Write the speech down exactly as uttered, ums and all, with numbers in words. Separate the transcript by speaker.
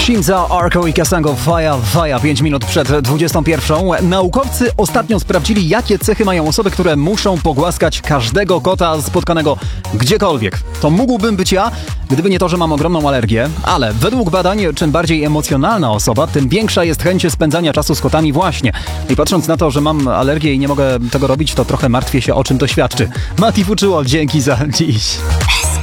Speaker 1: Shimza, Arco i Kasango, Faja, Faja, pięć minut przed dwudziestą pierwszą. Naukowcy ostatnio sprawdzili, jakie cechy mają osoby, które muszą pogłaskać każdego kota spotkanego gdziekolwiek. To mógłbym być ja, gdyby nie to, że mam ogromną alergię, ale według badań, czym bardziej emocjonalna osoba, tym większa jest chęć spędzania czasu z kotami właśnie. I patrząc na to, że mam alergię i nie mogę tego robić, to trochę martwię się, o czym to świadczy. Mati Fuczyło, dzięki za dziś.